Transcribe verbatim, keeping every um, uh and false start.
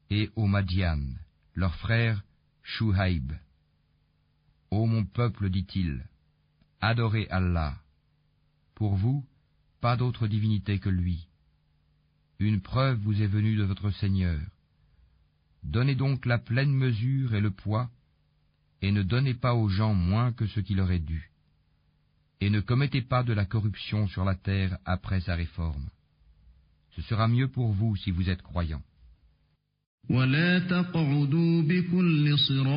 et aux Madian, leur frère Shuhaïb. Ô mon peuple, dit-il, adorez Allah. Pour vous, pas d'autre divinité que lui. Une preuve vous est venue de votre Seigneur. Donnez donc la pleine mesure et le poids, et ne donnez pas aux gens moins que ce qui leur est dû. Et ne commettez pas de la corruption sur la terre après sa réforme. Ce sera mieux pour vous si vous êtes croyants.